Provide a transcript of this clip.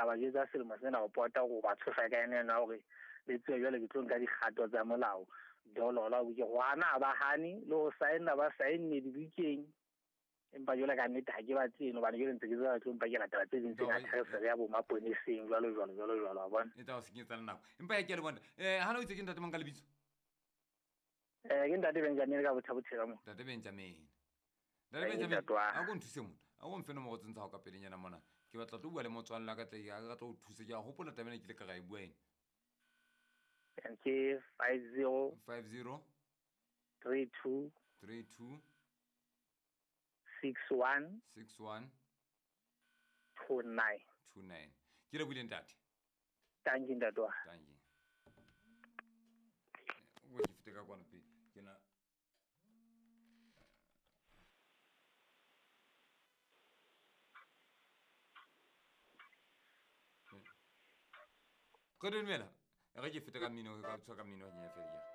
ka ba jetsa selemo sena go pota go ba tshosa ka ene na gore le tswe jwale ke tlo nka dikgato tsa molao dolola go ke gwana ba hani le go saena ba saenne dibukeng empa jwale ka nnete ga ke ba tseno bana jwale ntse ke tsa tlo mpa ke latela tse dintse ka tlhagisego ya bomaponeseng jwalo a bona e tla go senyetsa le nako empa ya ke le bona hana o itse ke ntate mang ka lebitso ke ntate Benjamin ka botlhabotshela mo ntate Benjamin a go nthuse mona a go mfeno mo go tsentsa go ka pelenyana mona ke batla tlo bua le motswalle la ka tle ga tlo go thuse ke a gopola tabena ke le ka ga e bueng ke 50 32 61 29 ke le buile ntate tanki ntatwa tanki go ke fete ka kwana pe ke na go dumela ga ke fete ka mmino ka tswa ka mmino nya fela